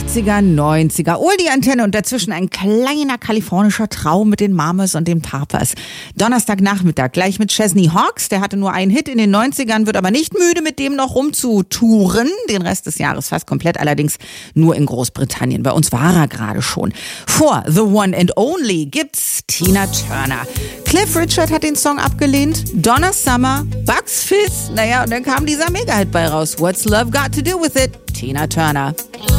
80er, 90er. Oldie-Antenne und dazwischen ein kleiner kalifornischer Traum mit den Mamas und den Papas. Donnerstagnachmittag gleich mit Chesney Hawkes. Der hatte nur einen Hit in den 90ern, wird aber nicht müde, mit dem noch rumzutouren. Den Rest des Jahres fast komplett, allerdings nur in Großbritannien. Bei uns war er gerade schon. Vor The One and Only gibt's Tina Turner. Cliff Richard hat den Song abgelehnt. Donna Summer, Bucks Fizz. Naja, und dann kam dieser Mega-Hit bei raus. What's Love Got to Do With It? Tina Turner.